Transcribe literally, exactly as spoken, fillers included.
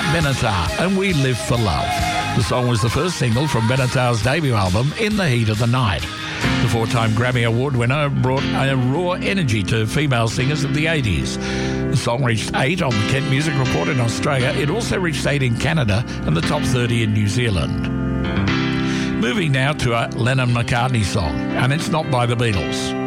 Benatar and We Live for Love. The song was the first single from Benatar's debut album, In the Heat of the Night. The four-time Grammy Award winner brought a raw energy to female singers of the eighties. The song reached eight on the Kent Music Report in Australia. It also reached eight in Canada and the top thirty in New Zealand. Moving now to a Lennon-McCartney song, and it's not by the Beatles.